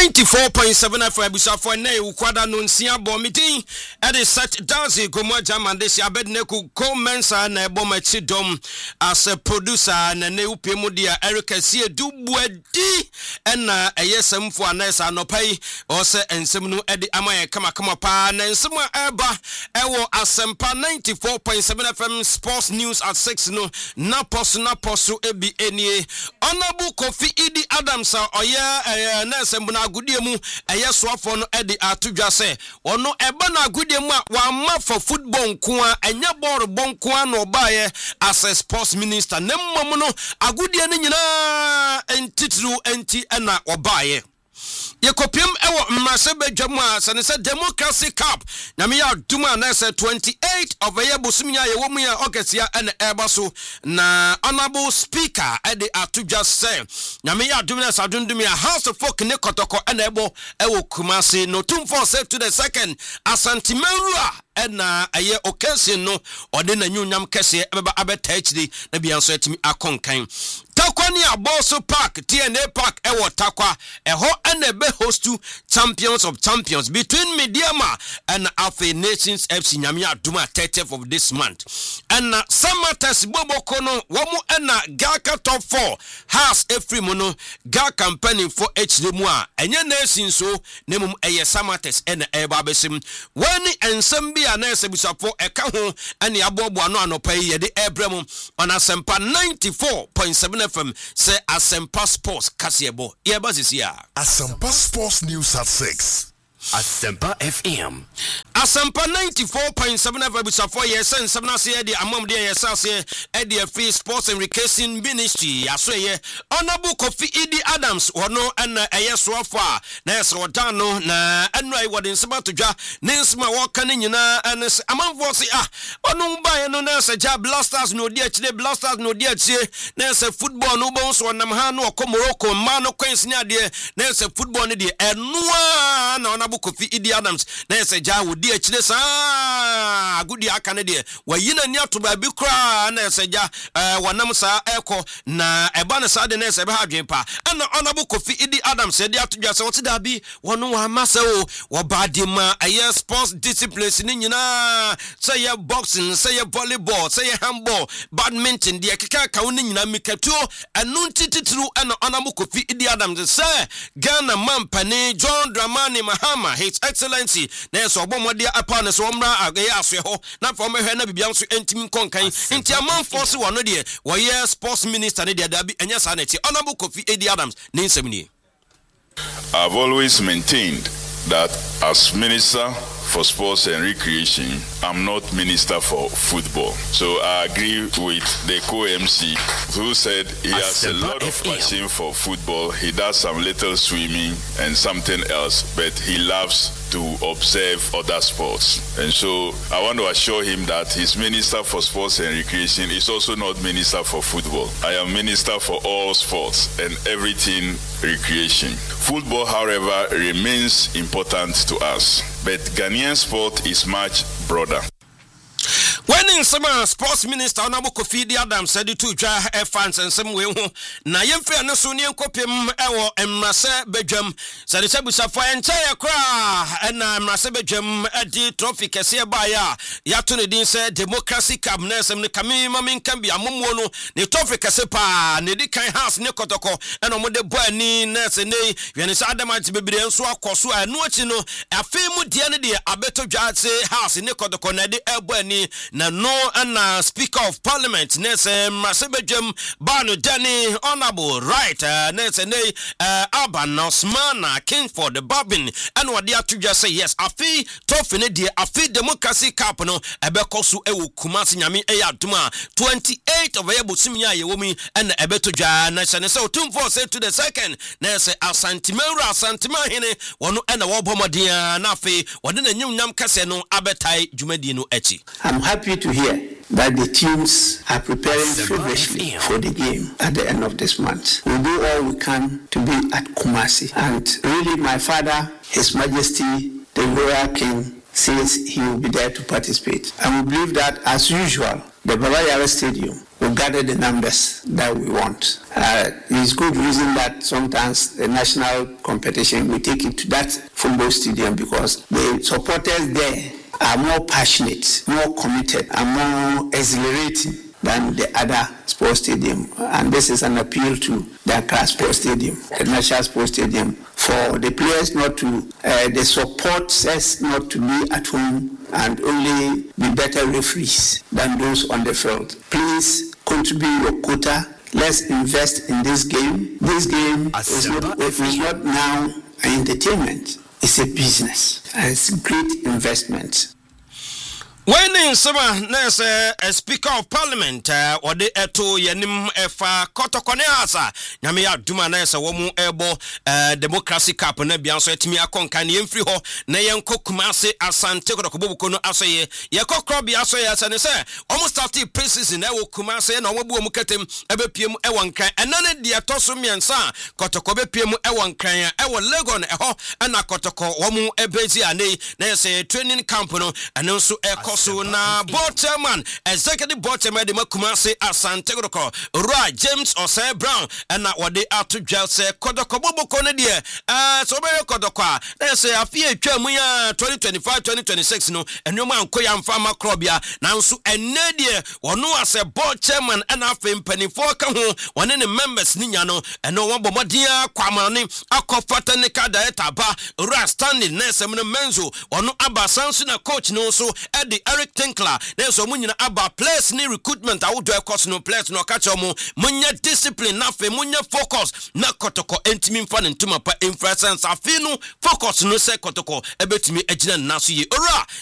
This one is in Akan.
94.7 FM Busafo na ukwada no nsia bo meeting at the set Dazi Gomo German this Abedneku Comensa na Bomachi Dom as a producer na ne upemu dia Eric Sie Dubuedi na ayesem fo anesa anopai o se ensem no edi amaye kama pa na ensem eba ewo Asempa 94.7 FM Sports News at 6 no na posu ebi enie Honorable Kofi Idi Adams oye na ensem na agudie mu eyesoafo no edi atudwa se ono eba na agudie mu a wa ma for football nko a enya ball bonko a no baye as a sports minister ne mmom no agudie ne nyina entitru enti na obaye Yekopim ewo mmase bedwamu a sane se Democracy Cup nyame ya duma na se 28 of a year bosumia ye womu ya okesia na eba so na honorable speaker ede atudwa se nyame ya duma na sadundumi House of Folk ne kotoko na ebo ewo Kumasi no tumfo say to the second Asantimenrua na aye occasion no ode na nyunyam kese ebeba abeta HD na bianso atimi akonkan Takwa ni Aboso Park TNA Park ewo Takwa eho na ebe host to Champions of Champions between Mediama and Alpha Nations FC Nyamia Duma 30th of this month and Samatas Boboko no womu na Gaka top 4 has every mono ga campaigning for HD mua enye nations so nemum eye Samatas and eba besim wani ensembi anese busafo eka ho ane abobo ano anopai ye de ebrem on Asempa 94.7 FM say Asempa Sports Kasiebo yeba sisia Asempa Sports News at 6 Asempa FM Asempa 94.7 FM Busafo yes and 7 say the among the yes say the free sports and recreation ministry asoye honorable Kofi Idi Adams ono na eyesoafa na esrodano na anwai wodin sema todwa nensma woka ne nyina anes amanfo se ono bae no na se ja blasters no di akire blasters no di akire na se football no bon so nam ha no Morocco ma no Queens ni ade na se football ne de enua na honorable Kofi Idi Adams na se ja wodi akire sa agudi aka ne de wayina ni atoba bi kra na se ja wanam sa eko na eba na sa de na se be ha dwenpa na honorable Kofi Idi Adams se de atodwa se wotida bi wono wa masa o wo badima aye sports disciplines ni nyina say ye boxing say ye volleyball say ye handball badminton de keka ka woni nyina mikatuo enu ntititru na honorable Kofi Idi Adams say Ghana mampani John Dramani Mahama His Excellency na so obomode apa so omra agaye aswe ho na for mehwe na bibia nso entimi konkan enti amanfo se wono de wo ye sports minister ne de dabi enya sa na ti honorable Kofi Idi Adams ne nsemni I've always maintained that as Minister for Sports and Recreation, I'm not Minister for Football. So I agree with the co-MC who said he has a lot of passion for football. He does some little swimming and something else, but he loves to observe other sports. And so I want to assure him that his Minister for Sports and Recreation is also not Minister for Football. I am Minister for all sports and everything recreation. Football, however, remains important to us, but Ghanaian sport is much broader. When in summer sports minister Honorable Kofi Idi Adams said to dwa fans and some way ho na yemfe no so ne nkopem ewo emrase bedwam said se busafo entire kra na emrase bedwam adi trophy kese ba ya to ne din say Democracy Cup na sem ne kame mamin kan bi amomo no ne trophy kese pa ne di kan house ne kotoko na mo de bo ani na se ne yene sa adamant bebre nso akoso anu achi no afi mu die ne de abeto dwa se house ne kotoko na de ebo ani na no and Speaker of Parliament Nese Masebejum Banu Danny Honorable Right Nese Alban Osman King for the Babin and what they are to just say yes afi tofine de afi Democracy Cup no ebekosu ewu Kumasi nyami eyaduma 28 of ebusimia ye womi and ebeto ja nation so tumfo say to the second Nese Asantima hine wono and wobomodia na afi wode na nyunyam kase no abetai dwumadi no echi. I'm happy to hear that the teams are preparing feverishly for the game at the end of this month. We'll do all we can to be at Kumasi. And really, my father, His Majesty, the Royal King, says he will be there to participate. And we believe that, as usual, the Baba Yara Stadium will gather the numbers that we want. It's good reason that sometimes the national competition, we take it to that football stadium because the supporters there are more passionate, more committed, and more exhilarating than the other sports stadium. And this is an appeal to the Accra Sports Stadium, the National Sports Stadium, for the players not to, the supporters not to be at home and only be better referees than those on the field. Please contribute your quota. Let's invest in this game. This game is not now an entertainment. It's a business. And it's a great investment. When in summer, there's a Speaker of Parliament, or the Eto Yanim Efa Kotokoneasa, Namia Dumanesa, Womu Ebo, Democracy Cup, and Bianso Timia Konkan, Yemfriho, Nayanko Kumase, Asante Kobukono Asoye, Yako Krobi Asoye, and say, almost 30 places in Ewo Kumase, and Obu Muketim, Ebepim Ewanka, and none of the Atosumi and Sa, Kotokobe Pim Ewanka, Ewa Legon, Eho, and Akotoko, Womu Ebezi, and they say training camp, and also Eko. So na board chairman, executive board chairman de Kumase Asante Kodoko, Roy James Osei Brown, and na wade atu jail say Kodoko Bobo Kone die. So be Kodoko. They say afie twam ya 2025-2026 no, and no man koya mfama krobia. Na nso enne die wono as a board chairman and afa mpanifo ka ho, one ne members ni nya no, and no one bomodia kwamane akofata ne ka director ba Roy Stanley Nese Menzo, wono abasansu na coach no so Eddie Eric Tinkler, there's a munya about place ni recruitment. I would do a course no place no catch omo. Munya discipline na fe munya focus na kotoko entimin fan ntuma pa influence afinu focus no se kotoko ebetimi ejina naso ye ora